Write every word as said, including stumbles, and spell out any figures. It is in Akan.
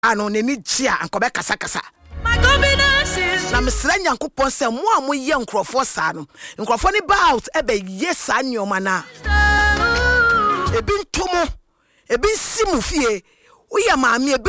ano neni chia ankobe kasa kasa My confidence is na mesra nyankopon se mo a mo ye nkrofo sa no nkrofo ni ba out ebe yes anyoma na ebi ntomo ebi simu fie wo ya maame